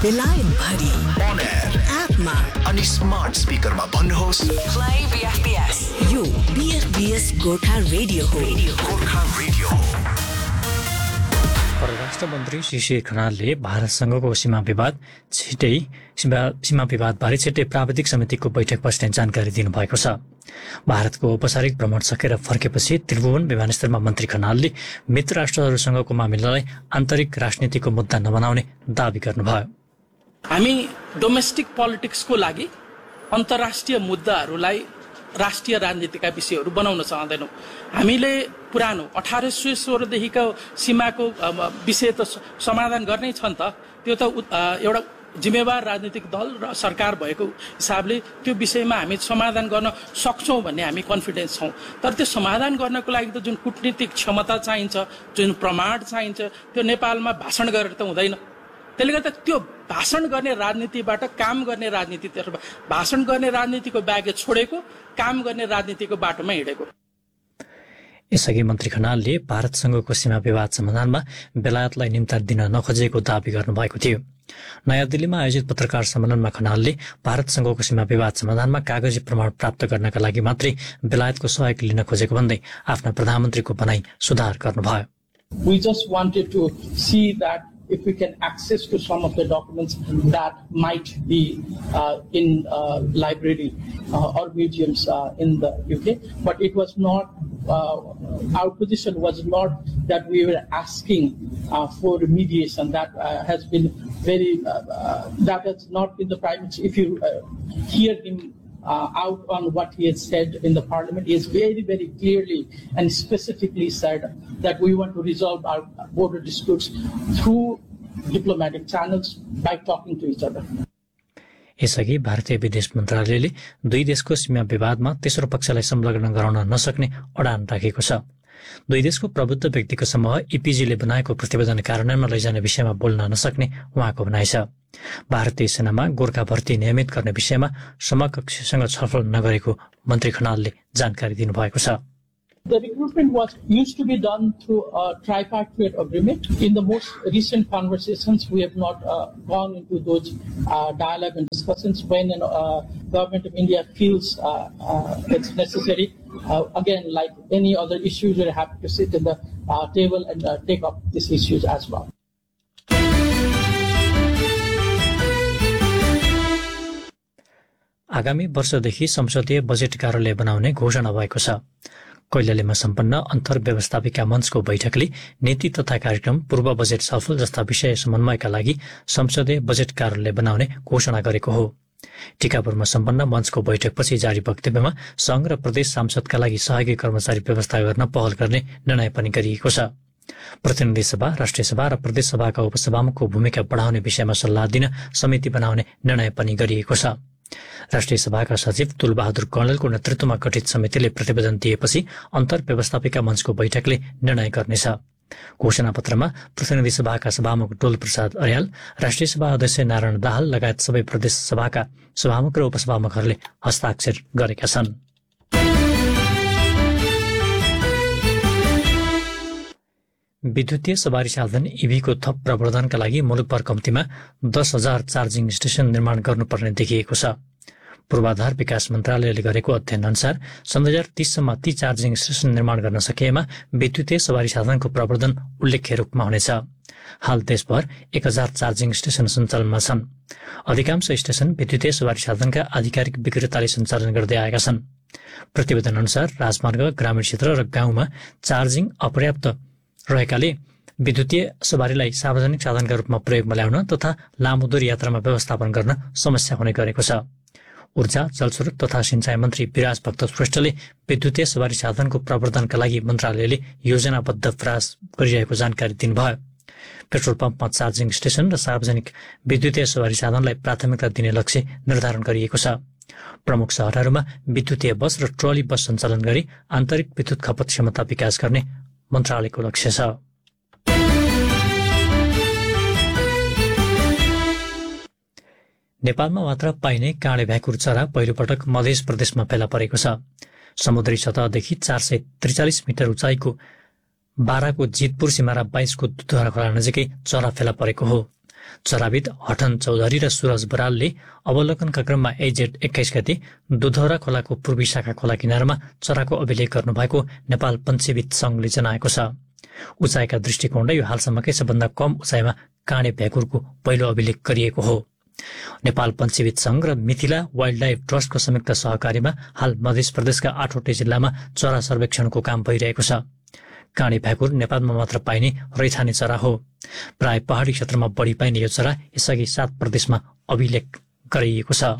बेलायत भरि On air एपमा अनि स्मार्ट स्पिकरमा भन्नुहोस् Play BFBS. यो BFBS गोर्खा रेडियो हो. गोर्खा रेडियो हो। परराष्ट्र मन्त्री श्री खनालले भारतसँगको सीमा विवादबारे छिट्टै प्राविधिक समितिको बैठक बस्ने जानकारी दिनुभएको छ। भारतको औपचारिक भ्रमण सकेर फर्केपछि त्रिभुवन विमानस्थलमा मन्त्री खनालले मित्र राष्ट्रहरूसँगको मामिलालाई आन्तरिक राजनीतिको मुद्दा नबनाउने दावी गर्नुभयो। हामी डोमेस्टिक पोलिटिक्सको लागि अन्तर्राष्ट्रिय मुद्दाहरूलाई राष्ट्रिय राजनीतिका विषयहरू बनाउन चाहँदैनौँ। हामीले पुरानो 1816 देखिको सीमाको विषय त समाधान गर्नै छ नि त। त्यो त एउटा जिम्मेवार राजनीतिक दल र सरकार भएको हिसाबले त्यो विषयमा हामी समाधान गर्न सक्छौँ भन्ने हामी कन्फिडेन्स छौँ। तर त्यो समाधान गर्नको लागि त जुन कूटनीतिक क्षमता चाहिन्छ, जुन प्रमाण चाहिन्छ, त्यो नेपालमा भाषण गरेर त हुँदैन। त्यसले गर्दा त्यो भाषण गर्ने राजनीतिबाट काम गर्ने राजनीतितर्फ, भाषण गर्ने राजनीतिको ब्यागेज छोडेको, काम गर्ने राजनीतिको बाटोमा हिँडेको। यसअघि मन्त्री खनालले भारतसँगको सीमा विवाद समाधानमा बेलायतलाई निम्ता दिन नखोजेको दावी गर्नुभएको थियो। नयाँ दिल्लीमा आयोजित पत्रकार सम्मेलनमा खनालले भारतसँगको सीमा विवाद समाधानमा कागजी प्रमाण प्राप्त गर्नका लागि मात्रै बेलायतको सहयोग लिन खोजेको भन्दै आफ्ना प्रधानमन्त्रीको भनाई सुधार गर्नुभयो। We just wanted to see that if we can access to some of the documents that might be in library or museums in the UK, but it was not, our position was not that we were asking for mediation. That has been very, that has not been the primary. If you hear him out on what he has said in the parliament, he has very, very clearly and specifically said that we want to resolve our border disputes through diplomatic channels by talking to each other. यसअघि भारतीय विदेश मन्त्रालयले दुई देशको सीमा विवादमा तेस्रो पक्षलाई संलग्न गराउन नसक्ने अडान राखेको छ। दुई देशको प्रबुद्ध व्यक्तिको समूह इपिजीले बनाएको प्रतिवेदन कार्यान्वयनमा लैजाने विषयमा बोल्न नसक्ने उहाँको भनाइ छ। भारतीय सेनामा गोर्खा भर्ती नियमित गर्ने विषयमा समकक्षसँग छलफल नगरेको मन्त्री खनालले जानकारी दिनुभएको छ। The recruitment used to be done through a tripartite agreement. In the most recent conversations, we have not gone into those dialogue and discussions. When government of India feels it's necessary, again, like any other issues, we're happy to sit in the table and take up these issues as well. आगामी वर्षदेखि संसदीय budget कार्यालय बनाउने घोषणा भएको छ। कैलालीमा सम्पन्न अन्तर व्यवस्थापिका मञ्चको बैठकले नीति तथा कार्यक्रम, पूर्व बजेट छलफल जस्ता विषय समन्वयका लागि संसदीय बजेट कार्यालय बनाउने घोषणा गरेको हो। टिकापुरमा सम्पन्न मञ्चको बैठकपछि जारी वक्तव्यमा संघ र प्रदेश सांसदका लागि सहयोगी कर्मचारी व्यवस्था गर्न पहल गर्ने निर्णय पनि गरिएको छ। प्रतिनिधि सभा, राष्ट्रिय सभा र प्रदेश सभाका उपसभामुखको भूमिका बढाउने विषयमा सल्लाह दिन समिति बनाउने निर्णय पनि गरिएको छ। राष्ट्रिय सभाका सचिव तुलबहादुर कणेलको नेतृत्वमा गठित समितिले प्रतिवेदन दिएपछि अन्तर व्यवस्थापिका मञ्चको बैठकले निर्णय गर्नेछ। घोषणापत्रमा प्रतिनिधि सभाका सभामुख डोल प्रसाद अर्याल, राष्ट्रिय सभा अध्यक्ष नारायण दाहाल लगायत सबै प्रदेश सभाका सभामुख र उपसभामुखहरूले हस्ताक्षर गरेका छन्। विद्युतीय सवारी साधन इभीको थप प्रवर्धनका लागि मुलुकभर कम्तीमा 10,000 चार्जिङ स्टेशन निर्माण गर्नुपर्ने देखिएको छ। पूर्वाधार विकास मन्त्रालयले गरेको अध्ययन अनुसार सन् 2030 सम्म ती चार्जिङ स्टेशन निर्माण गर्न सकिएमा विद्युतीय सवारी साधनको प्रवर्धन उल्लेख्य रूपमा हुनेछ। हाल देशभर 1000 चार्जिङ स्टेशन सञ्चालनमा छन्। अधिकांश स्टेशन विद्युतीय सवारी साधनका आधिकारिक विक्रेताले सञ्चालन गर्दै आएका छन्। प्रतिवेदन अनुसार राजमार्ग, ग्रामीण क्षेत्र र गाउँमा चार्जिङ अपर्याप्त रहेकाले विद्युतीय सवारीलाई सार्वजनिक साधनका रूपमा प्रयोगमा ल्याउन तथा लामो दूरी यात्रामा व्यवस्थापन गर्न समस्या हुने गरेको छ। ऊर्जा, जलस्रोत तथा सिंचाई मन्त्री विराज भक्त श्रेष्ठले विद्युतीय सवारी साधनको प्रवर्धनका लागि मन्त्रालयले योजनाबद्ध प्रयास गरिरहेको जानकारी दिनुभयो। पेट्रोल पम्पमा चार्जिङ स्टेशन र सार्वजनिक विद्युतीय सवारी साधनलाई प्राथमिकता दिने लक्ष्य निर्धारण गरिएको छ। प्रमुख शहरहरूमा विद्युतीय बस र ट्रली बस सञ्चालन गरी आन्तरिक विद्युत खपत क्षमता विकास गर्ने मन्त्रालयको लक्ष्य छ। नेपालमा मात्र पाइने काँडे भ्याकुर चरा पहिलोपटक मध्य प्रदेशमा फेला परेको छ। समुद्री सतहदेखि 443 मिटर उचाइको बाराको जितपुर सिमारा 22 को दुधरा खोला नजिकै चरा फेला परेको हो। चराविद हठन चौधरी र सूरज बरालले अवलोकनका क्रममा AZ 21 गते दुधौरा खोलाको पूर्वी शाखा खोला किनारमा चराको अभिलेख गर्नुभएको नेपाल पन्छीविद संघले जनाएको छ। उचाइका दृष्टिकोणले यो हालसम्मकै सबभन्दा कम उचाइमा काँडे भ्याकुरको पहिलो अभिलेख गरिएको हो। नेपाल पन्छीविद संघ र मिथिला वाइल्ड लाइफ ट्रस्टको संयुक्त सहकारीमा हाल मध्य प्रदेशका 8वटै जिल्लामा चरा सर्वेक्षणको काम भइरहेको छ। काँडे भ्याकुर नेपालमा मात्र पाइने रैथाने चरा हो। प्राय पहाडी क्षेत्रमा बढी पाइने यो चरा यसअघि 7 प्रदेशमा अभिलेख गरिएको छ।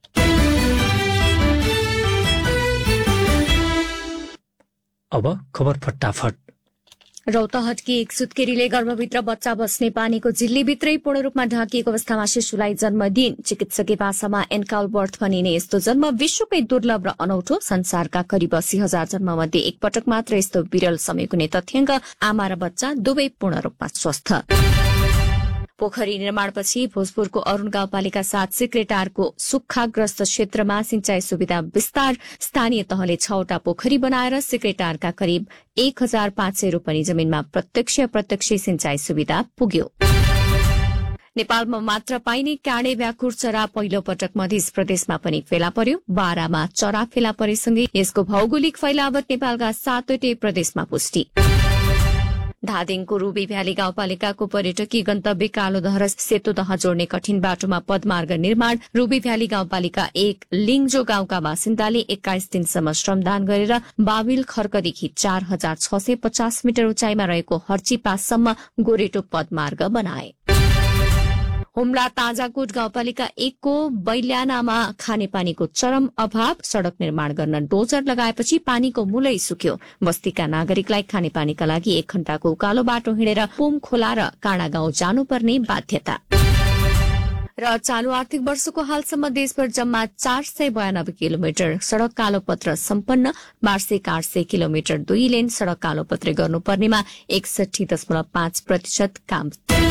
अब खबर फटाफट। रौतहटकी एक सुत्केरीले गर्भभित्र बच्चा बस्ने पानीको झिल्लीभित्रै पूर्ण रूपमा ढाकिएको अवस्थामा शिशुलाई जन्म दिइन्। चिकित्सकीय भाषामा एन्काल बर्थ भनिने यस्तो जन्म विश्वकै दुर्लभ र अनौठो। संसारका करिब 80,000 जन्ममध्ये एक पटक मात्र यस्तो विरल समय कुनै तथ्याङ्क। आमा र बच्चा दुवै पूर्ण रूपमा स्वस्थ। पोखरी निर्माणपछि भोजपुरको अरूण गाउँपालिका 7 सिक्रेटारको सुक्खाग्रस्त क्षेत्रमा सिंचाई सुविधा विस्तार। स्थानीय तहले 6वटा पोखरी बनाएर सिक्रेटारका करिब 1,500 रोपनी जमिनमा प्रत्यक्ष अप्रत्यक्ष सिंचाई सुविधा पुग्यो। नेपालमा मात्र पाइने काँडे भ्याकुर चरा पहिलो पटक मध्य प्रदेशमा पनि फेला पर्यो। बारामा चरा फेला परेसँगै यसको भौगोलिक फैलावट नेपालका 7वटै प्रदेशमा पुष्टि। धादिङको रूबी भ्याली गाउँपालिकाको पर्यटकीय गन्तव्य कालोदह सेतो दह जोड्ने कठिन बाटोमा पदमार्ग निर्माण। रूबी भ्याली गाउँपालिका 1 लिङ्जो गाउँका बासिन्दाले 21 दिनसम्म श्रमदान गरेर बाबिल खर्कदेखि 4,650 मिटर उचाइमा रहेको हर्ची पाससम्म गोरेटो पदमार्ग बनाए। हुम्ला ताजाकोट गाउँपालिका 1 को बैल्यानामा खानेपानीको चरम अभाव। सड़क निर्माण गर्न डोजर लगाएपछि पानीको मूलै सुक्यो। बस्तीका नागरिकलाई खानेपानीका लागि 1 घण्टाको उकालो बाटो हिँडेर पुम खोला र काँडा गाउँ जानुपर्ने बाध्यता। र चालू आर्थिक वर्षको हालसम्म देशभर जम्मा 492 किलोमिटर सड़क कालोपत्र सम्पन्न। वार्षिक 800 किलोमिटर 2 लेन सड़क कालोपत्र गर्नुपर्नेमा 61.5% काम।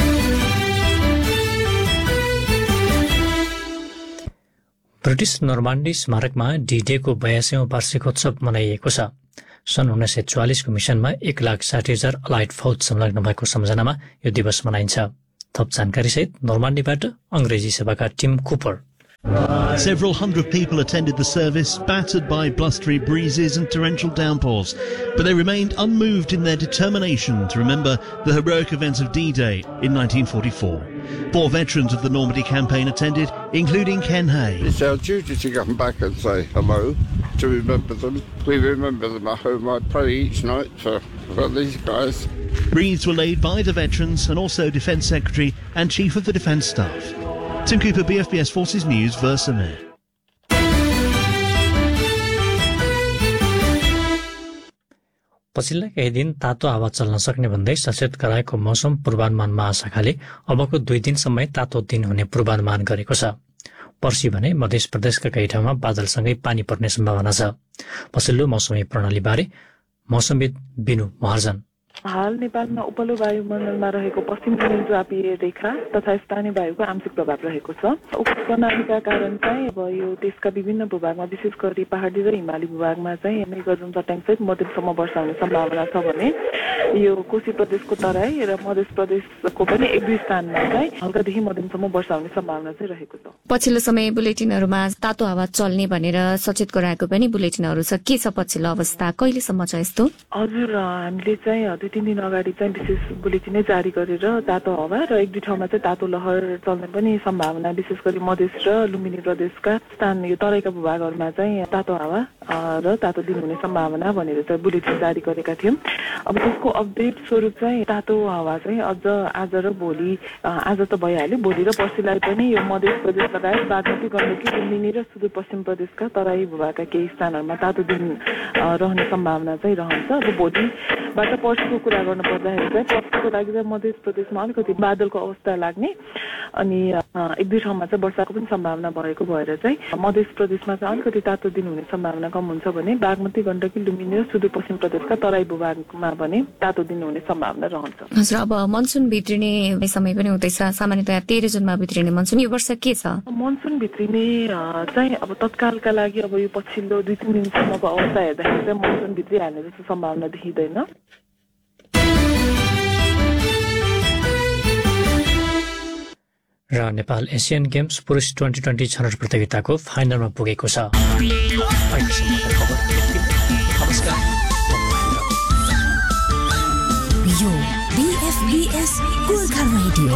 ब्रिटिश नर्मान्डी स्मारकमा डी-डेको 82औं वार्षिकोत्सव मनाइएको छ। सन् 1944 को मिशनमा 1,60,000 अलाइड फौज संलग्न भएको सम्झनामा यो दिवस मनाइन्छ। थप जानकारीसहित नर्मान्डीबाट अंग्रेजी सेवाका team Cooper. Several hundred people attended the service, battered by blustery breezes and torrential downpours, but they remained unmoved in their determination to remember the heroic events of D-Day in 1944. 4 veterans of the Normandy campaign attended, including Ken Hay. It's our duty to come back and say hello, to remember them. We remember them at home. I pray each night for these guys. Wreaths were laid by the veterans and also Defence Secretary and Chief of the Defence Staff. Tim Cooper, BFBS Forces News, Versailles. पछिल्ला केही दिन तातो हावा चल्न सक्ने भन्दै सचेत गराएको मौसम पूर्वानुमान महाशाखाले अबको 2 दिनसम्मै तातो दिन हुने पूर्वानुमान गरेको छ। पर्सि भने मध्य प्रदेशका केही ठाउँमा बादलसँगै पानी पर्ने सम्भावना छ। पछिल्लो मौसमी प्रणालीबारे मौसमविद बिनु महर्जन। हाल नेपालमा उपल्लो वायुमण्डलमा रहेको पश्चिम जनजातीय रेखा तथा स्थानीय वायुको आंशिक प्रभाव रहेको छ। उक्त प्रणालीका कारण चाहिँ अब यो देशका विभिन्न भूभागमा विशेष गरी पहाडी र हिमाली भूभागमा चाहिँ मेघगर्जन चट्याङसहित मध्यमसम्म वर्षा हुने सम्भावना छ भने यो कोशी प्रदेशको तराई र मध्य प्रदेशको पनि 1-2 स्थानमा चाहिँ हल्कादेखि मध्यमसम्म वर्षा हुने सम्भावना चाहिँ रहेको छ। पछिल्लो समय बुलेटिनहरूमा तातो हावा चल्ने भनेर सचेत गराएको पनि बुलेटिनहरू छ। के छ पछिल्लो अवस्था, कहिलेसम्म छ यस्तो? हजुर, हामीले चाहिँ 2-3 दिन अगाडि चाहिँ विशेष बुलेटिनै जारी गरेर तातो हावा र 1-2 ठाउँमा चाहिँ तातो लहर चल्ने पनि सम्भावना, विशेष गरी मधेस र लुम्बिनी प्रदेशका स्थान यो तराईका भूभागहरूमा चाहिँ तातो हावा र तातो दिन हुने सम्भावना भनेर चाहिँ बुलेटिन जारी गरेका थियौँ। अब त्यसको अपडेट स्वरूप चाहिँ तातो हावा चाहिँ अझ आज र भोलि, आज त भइहाल्यो, भोलि र पर्सिलाई पनि यो मध्य प्रदेश लगायत बागमती गण्डकी लुम्बिनी र सुदूरपश्चिम प्रदेशका तराई भूभागका केही स्थानहरूमा तातो दिन रहने सम्भावना चाहिँ रहन्छ। अब भोलिबाट पर्सिको कुरा गर्नु पर्दाखेरि चाहिँ पर्सिको लागि चाहिँ मध्य प्रदेशमा अलिकति बादलको अवस्था लाग्ने अनि 1-2 ठाउँमा चाहिँ वर्षाको पनि सम्भावना भएको भएर चाहिँ मध्य प्रदेशमा चाहिँ अलिकति तातो दिन हुने सम्भावना कम हुन्छ भने बागमती गण्डकी लुम्बिनी र सुदूरपश्चिम प्रदेशका तराई भूभागमा भने तातो दिन हुने सम्भावना रहन्छ। हजुर, अब मनसुन भित्रिने समय पनि हुँदैछ। सामान्यतया 13 जुनमा भित्रिने मनसुन यो वर्ष के छ? मनसुन भित्रिने चाहिँ अब तत्कालका लागि अब यो पछिल्लो 2-3 दिनसम्मको अवस्था हेर्दाखेरि चाहिँ मनसुन भित्रिहाल्ने जस्तो सम्भावना देखिँदैन। र नेपाल एसियन गेम्स पुरुष 2020 छनौट प्रतियोगिताको फाइनलमा पुगेको छ। यो BFBS गोर्खा रेडियो